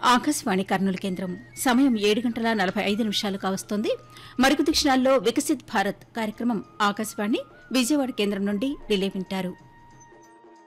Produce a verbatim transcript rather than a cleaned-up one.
ఆకాశవాణి కర్నూలు కేంద్రం సమయం ఏడు గంటల నలభై ఐదు నిమిషాలు కావస్తోంది. మరికొద్ది క్షణాల్లో వికసిత్ భారత్ కార్యక్రమం ఆకాశవాణి విజయవాడ కేంద్రం నుండి రిలే వింటారు.